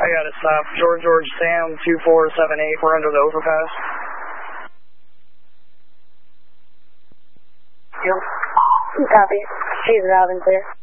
I got it, stop. George, Sam, 2478, we're under the overpass. Yep. Copy. She's loud and clear.